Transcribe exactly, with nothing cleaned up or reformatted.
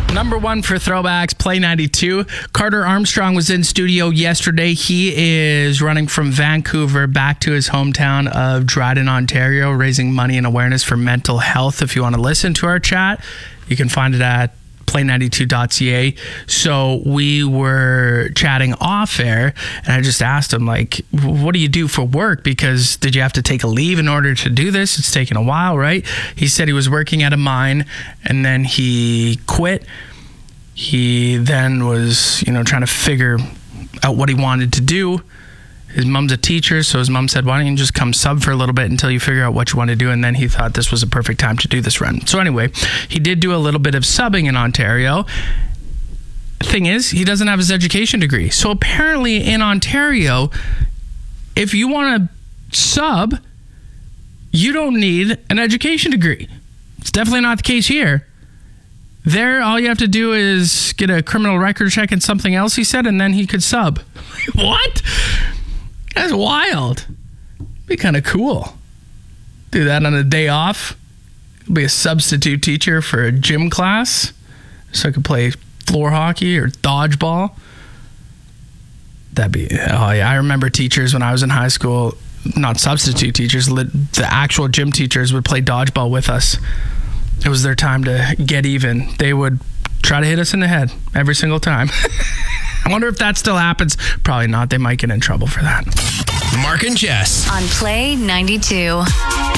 Number one for throwbacks, Play ninety-two. Carter Armstrong was in studio yesterday. He is running from Vancouver back to his hometown of Dryden, Ontario, raising money and awareness for mental health. If you want to listen to our chat, you can find it at play ninety-two dot c a. So we were chatting off air, and I just asked him, like, what do you do for work? Because did you have to take a leave in order to do this? It's taken a while, right? He said he was working at a mine, and then he quit. He then was, you know, trying to figure out what he wanted to do. His mom's a teacher, so his mom said, why don't you just come sub for a little bit until you figure out what you want to do? And then he thought this was a perfect time to do this run. So anyway, he did do a little bit of subbing in Ontario. Thing is, he doesn't have his education degree. So apparently in Ontario, if you want to sub, you don't need an education degree. It's definitely not the case here. There, all you have to do is get a criminal record check and something else, he said, and then he could sub. What? That's wild. Be kind of cool. Do that on a day off. Be a substitute teacher for a gym class so I could play floor hockey or dodgeball. That'd be, oh yeah, I remember teachers when I was in high school, not substitute teachers, the actual gym teachers would play dodgeball with us. It was their time to get even. They would try to hit us in the head every single time. I wonder if that still happens. Probably not. They might get in trouble for that. Mark and Jess on Play ninety-two.